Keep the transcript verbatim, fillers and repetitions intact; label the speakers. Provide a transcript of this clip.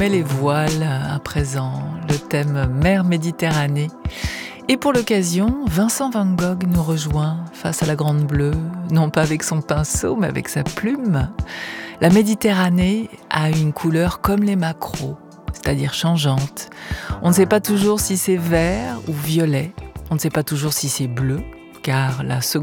Speaker 1: met les voiles à présent, le thème mer Méditerranée. Et pour l'occasion, Vincent Van Gogh nous rejoint face à la Grande Bleue, non pas avec son pinceau, mais avec sa plume. La Méditerranée a une couleur comme les maquereaux, c'est-à-dire changeante. On ne sait pas toujours si c'est vert ou violet, on ne sait pas toujours si c'est bleu, car la seconde